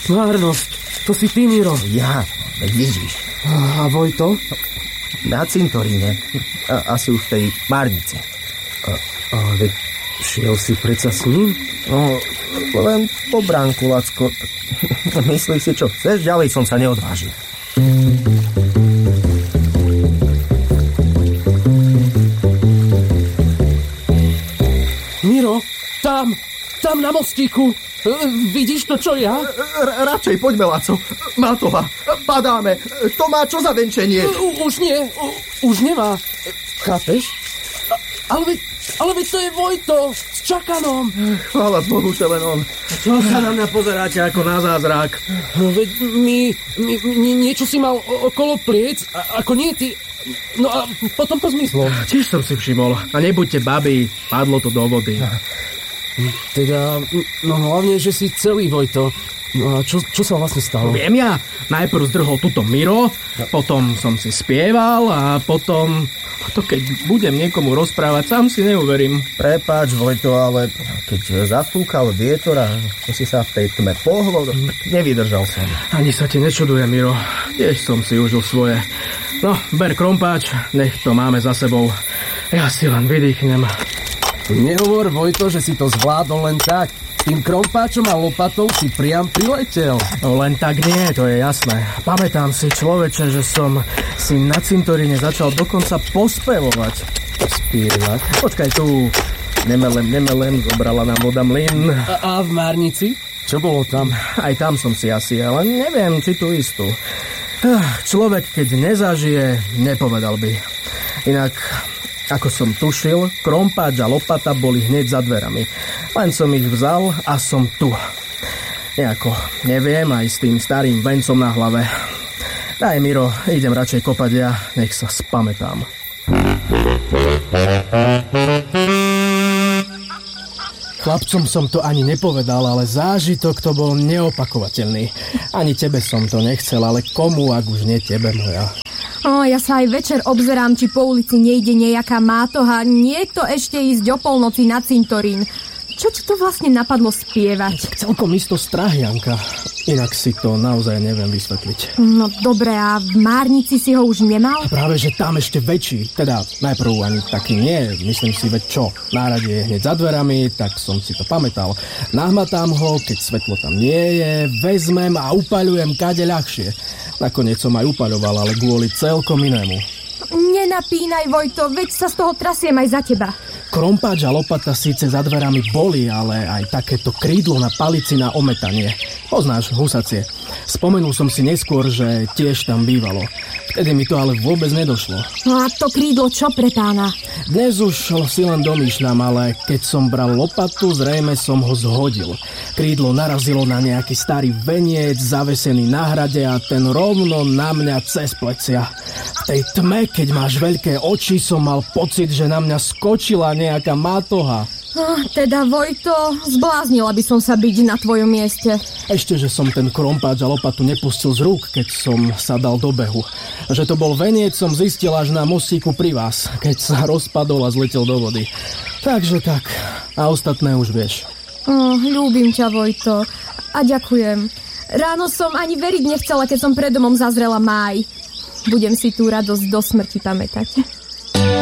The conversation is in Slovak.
Márnosť, to si ty, Miro. Ja, vidíš. A Vojto? Na cintoríne. Asi už v tej márnici. Ale šiel si predsa s ním? No, len po bránku, Lacko. Myslíš si, čo chceš? Ďalej som sa neodvážil. Miro, tam na mostíku. Vidíš to, čo ja? Radšej poďme, Laco. Mátová, padáme. To má čo za venčenie? Už nie, už nemá. Chápeš? Ale veď to je Vojto s čakanom. Chvála Bohu, že len on. Čo sa na mňa pozeráte ako na zázrak? No veď niečo si mal okolo pliec, ako nie ty. No a potom to zmizlo. Tiež som si všimol. A nebuďte babi, padlo to do vody. Teda, no hlavne, že si celý, Vojto. No a čo sa vlastne stalo? Viem ja. Najprv zdrhol tuto Miro, potom som si spieval a potom... To keď budem niekomu rozprávať, sám si neuverím. Prepáč, Vojto, ale keď zafúkal vietor a si sa v tej tme pohol, nevydržal som. Ani sa ti nečudujem, Miro. Tiež som si užil svoje. No, ber krompáč, nech to máme za sebou. Ja si len vydýchnem. Nehovor, Vojto, že si to zvládol len tak. Tým krompáčom a lopatou si priam priletel. No len tak nie, to je jasné. Pamätám si, človeče, že som si na cintoríne začal dokonca pospevovať. Spievať? Počkaj tu. Nemelem, zobrala nám voda mlyn. A v Márnici? Čo bolo tam? Aj tam som si asi, ale neviem, či tú istú. Človek, keď nezažije, nepovedal by. Inak... Ako som tušil, krompáč a lopata boli hneď za dverami. Len som ich vzal a som tu. Nejako neviem, aj s tým starým vencom na hlave. Daj, Miro, idem radšej kopať ja, nech sa spamätám. Chlapcom som to ani nepovedal, ale zážitok to bol neopakovateľný. Ani tebe som to nechcel, ale komu, ak už nie tebe, moja. Ja sa aj večer obzerám, či po ulici nejde nejaká mátoha. Nie to ešte ísť o polnoci na cintorín. Čo ti to vlastne napadlo spievať? Celkom isto strach, Janka. Inak si to naozaj neviem vysvetliť. No dobre, a v Márnici si ho už nemal? Práve, že tam ešte väčší. Teda najprv ani taký nie. Myslím si, veď čo? Nárade je hneď za dverami, tak som si to pamätal. Nahmatám ho, keď svetlo tam nie je, vezmem a upaľujem kade ľahšie. Nakoniec som aj upaľoval, ale kvôli celkom inému. Nenapínaj, Vojto, veď sa z toho trasiem aj za teba. Krompáč a lopata síce za dverami boli, ale aj takéto krídlo na palici na ometanie. Poznáš, husacie. Spomenul som si neskôr, že tiež tam bývalo. Vtedy mi to ale vôbec nedošlo. No a to krídlo čo pre pána? Dnes už si len domýšľam, ale keď som bral lopatu, zrejme som ho zhodil. Krídlo narazilo na nejaký starý veniec, zavesený na hrade a ten rovno na mňa cez plecia. V tej tme, keď máš veľké oči, som mal pocit, že na mňa skočila nejaká mátoha. Teda, Vojto, zbláznila by som sa byť na tvojom mieste. Ešte, že som ten krompáč a lopatu nepustil z rúk, keď som sa dal do behu. Že to bol veniec, som zistil až na mostíku pri vás, keď sa rozpadol a zletel do vody. Takže tak. A ostatné už vieš. Ľúbim ťa, Vojto. A ďakujem. Ráno som ani veriť nechcela, keď som pred domom zazrela máj. Budem si tú radosť do smrti pamätať.